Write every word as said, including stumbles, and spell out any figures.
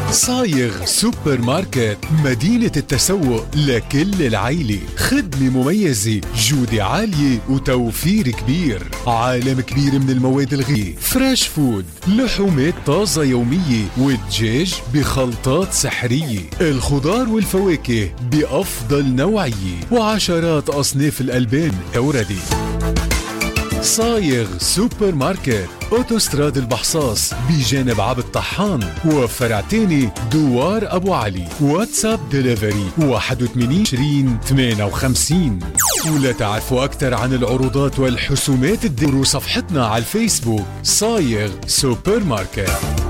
صايغ سوبر ماركت، مدينة التسوق لكل العيلة. خدمة مميزة، جودة عالية وتوفير كبير. عالم كبير من المواد الغذائية، فريش فود، لحومات طازة يومية، والدجاج بخلطات سحرية. الخضار والفواكه بأفضل نوعية، وعشرات أصناف الألبان أوردي. صايغ سوبر ماركت، اوتوستراد البحصاص بجانب عبد طحان، وفرع تاني دوار ابو علي. واتساب ديليفري واحد وثمانين عشرين ثمانية وخمسين. ولا تعرفوا اكثر عن العروضات والحسومات الدوروا صفحتنا على الفيسبوك صايغ سوبر ماركت.